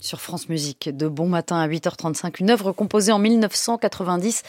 sur France Musique. De bon matin à 8h35, une œuvre composée en 1990,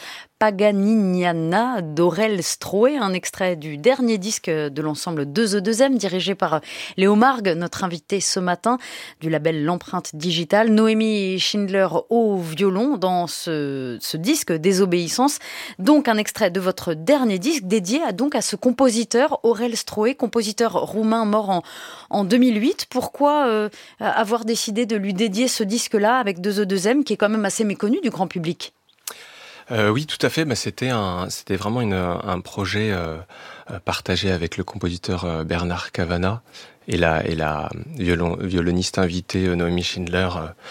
Paganiniana d'Aurel Stroé, un extrait du dernier disque de l'ensemble 2E2M, dirigé par Léo Margue, notre invité ce matin, du label L'Empreinte Digitale. Noémie Schindler au violon dans ce disque Désobéissance. Donc un extrait de votre dernier disque dédié à ce compositeur Aurel Stroé, compositeur roumain mort en 2008. Pourquoi avoir décidé de lui dédier ce disque-là avec 2E2M, qui est quand même assez méconnu du grand public? Oui, tout à fait. C'était vraiment un projet partagé avec le compositeur Bernard Cavana et la violoniste invitée Noémie Schindler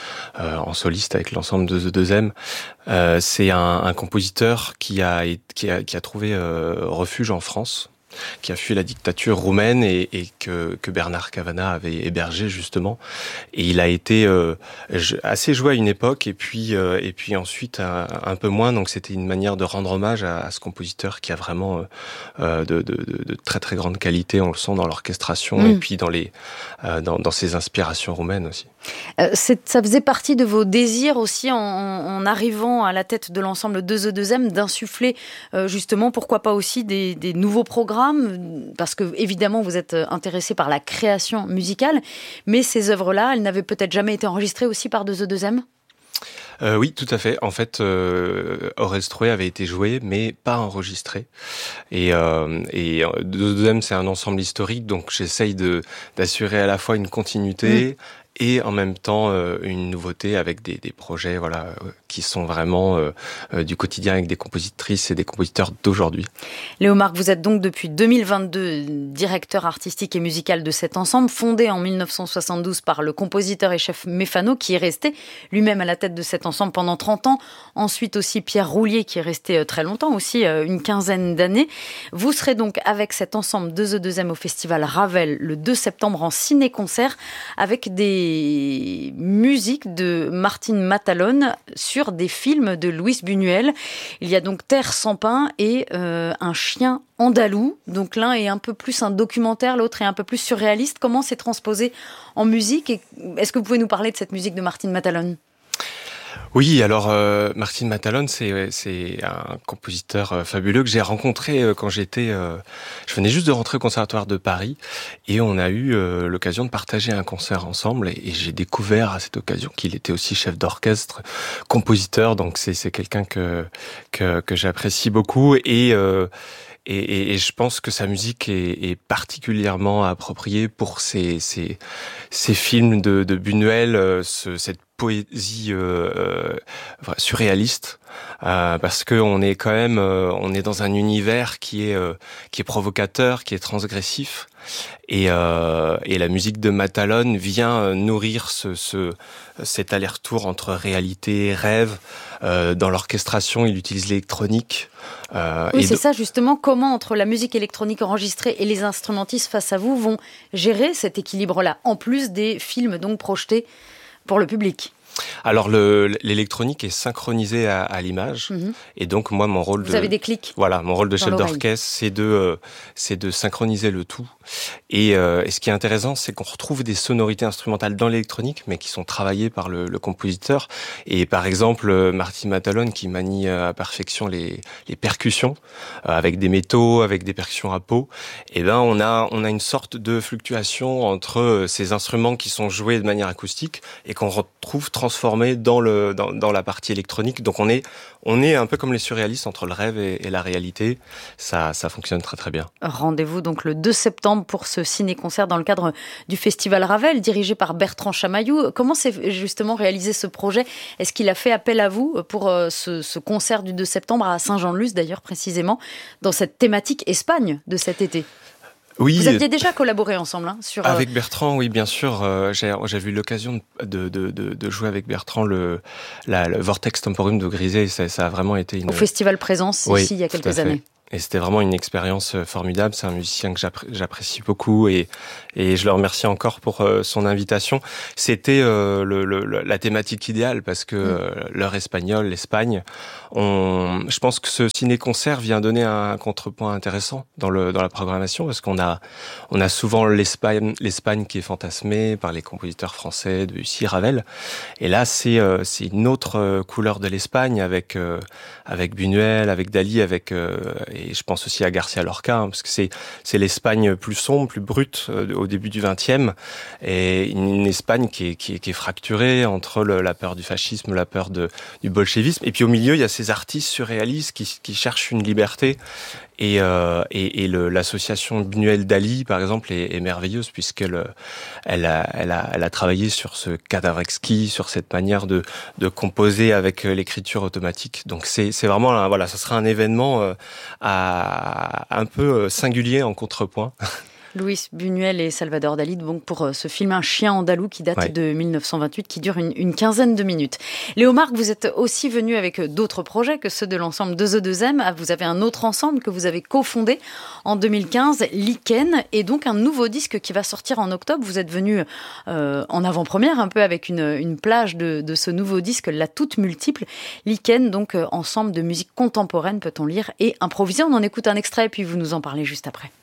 en soliste avec l'ensemble de 2E2M. C'est un compositeur qui a trouvé refuge en France, qui a fui la dictature roumaine et que Bernard Cavana avait hébergé justement. Et il a été assez joué à une époque et puis ensuite un peu moins. Donc c'était une manière de rendre hommage à ce compositeur qui a vraiment de très très grande qualité. On le sent dans l'orchestration et puis dans ses inspirations roumaines aussi. Ça faisait partie de vos désirs aussi en arrivant à la tête de l'ensemble 2E2M d'insuffler justement, pourquoi pas aussi des nouveaux programmes, parce que évidemment vous êtes intéressé par la création musicale, mais ces œuvres-là, elles n'avaient peut-être jamais été enregistrées aussi par 2E2M? Oui, tout à fait. En fait, Aurel Stroé avait été joué, mais pas enregistré. Et 2E2M, c'est un ensemble historique, donc j'essaye d'assurer à la fois une continuité et en même temps une nouveauté avec des projets qui sont vraiment du quotidien avec des compositrices et des compositeurs d'aujourd'hui. Léo Margue, vous êtes donc depuis 2022 directeur artistique et musical de cet ensemble, fondé en 1972 par le compositeur et chef Mefano, qui est resté lui-même à la tête de cet ensemble pendant 30 ans. Ensuite aussi Pierre Roulier, qui est resté très longtemps aussi, une quinzaine d'années. Vous serez donc avec cet ensemble 2E2M au Festival Ravel le 2 septembre en ciné-concert avec des musiques de Martine Matalone sur des films de Luis Buñuel. Il y a donc Terre sans pain et un chien andalou. Donc l'un est un peu plus un documentaire, l'autre est un peu plus surréaliste. Comment c'est transposé en musique? Et est-ce que vous pouvez nous parler de cette musique de Martine Matalone? Oui, alors Martine Matalone, c'est un compositeur fabuleux que j'ai rencontré quand je venais juste de rentrer au Conservatoire de Paris et on a eu l'occasion de partager un concert ensemble et j'ai découvert à cette occasion qu'il était aussi chef d'orchestre, compositeur, donc c'est quelqu'un que j'apprécie beaucoup et je pense que sa musique est particulièrement appropriée pour ces films de Buñuel, cette poésie surréaliste, parce que on est quand même on est dans un univers qui est provocateur, qui est transgressif, et la musique de Matalone vient nourrir cet aller-retour entre réalité et rêve. Dans l'orchestration, il utilise l'électronique. Oui, c'est ça justement. Comment entre la musique électronique enregistrée et les instrumentistes face à vous vont gérer cet équilibre-là, en plus des films donc projetés pour le public? Alors l'électronique est synchronisée à l'image, et donc moi mon rôle vous avez des clics. Voilà, mon rôle de chef d'orchestre, c'est de synchroniser le tout. Et ce qui est intéressant, c'est qu'on retrouve des sonorités instrumentales dans l'électronique, mais qui sont travaillées par le compositeur. Et par exemple, Martine Matalone qui manie à perfection les percussions avec des métaux, avec des percussions à peau. Et ben on a une sorte de fluctuation entre ces instruments qui sont joués de manière acoustique et qu'on retrouve transformés dans la partie électronique. Donc on est un peu comme les surréalistes entre le rêve et la réalité. Ça fonctionne très très bien. Rendez-vous donc le 2 septembre pour ce ciné-concert dans le cadre du Festival Ravel, dirigé par Bertrand Chamaillou. Comment s'est justement réalisé ce projet? Est-ce qu'il a fait appel à vous pour ce concert du 2 septembre à Saint-Jean-de-Luz, d'ailleurs précisément, dans cette thématique Espagne de cet été? Oui. Vous aviez déjà collaboré ensemble sur... Avec Bertrand, oui, bien sûr. J'ai eu l'occasion de jouer avec Bertrand le Vortex Temporum de Grisey. Ça a vraiment été au Festival Présence, ici, il y a quelques années. Et c'était vraiment une expérience formidable. C'est un musicien que j'apprécie beaucoup et je le remercie encore pour son invitation. C'était la thématique idéale parce que l'heure espagnole, l'Espagne, je pense que ce ciné-concert vient donner un contrepoint intéressant dans la programmation parce qu'on a souvent l'Espagne qui est fantasmée par les compositeurs français, Debussy, Ravel. Et là, c'est une autre couleur de l'Espagne avec Buñuel, avec Dali, et je pense aussi à Garcia Lorca, hein, parce que c'est l'Espagne plus sombre, plus brute au début du XXe, et une Espagne qui est fracturée entre la peur du fascisme, la peur du bolchevisme, et puis au milieu il y a ces artistes surréalistes qui cherchent une liberté. Et l'association Buñuel-Dali, par exemple, est merveilleuse puisqu'elle a travaillé sur ce cadavre exquis, sur cette manière de composer avec l'écriture automatique. Donc c'est vraiment voilà, ça sera un événement un peu singulier en contrepoint. Luis Buñuel et Salvador Dalí, donc pour ce film Un chien andalou qui date de 1928, qui dure une quinzaine de minutes. Léo Marc, vous êtes aussi venu avec d'autres projets que ceux de l'ensemble 2E2M. Vous avez un autre ensemble que vous avez cofondé en 2015, Lichen, et donc un nouveau disque qui va sortir en octobre. Vous êtes venu en avant-première un peu avec une plage de ce nouveau disque, La Toute Multiple. Lichen, donc ensemble de musique contemporaine, peut-on lire, et improviser. On en écoute un extrait, puis vous nous en parlez juste après.